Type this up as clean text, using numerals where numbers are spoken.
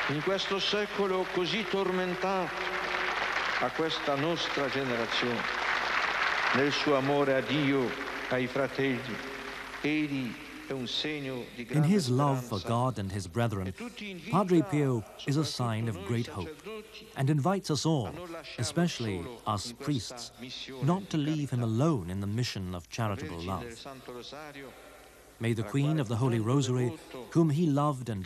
In questo secolo così tormentato a questa nostra generazione, nel suo amore a Dio, ai fratelli, egli è un segno di In grande his love for speranza. God and his brethren, Padre Pio is a sign of great hope and invites us all, especially us priests, not to leave him alone in the mission of charitable love. May the Queen of the Holy Rosary, whom he loved and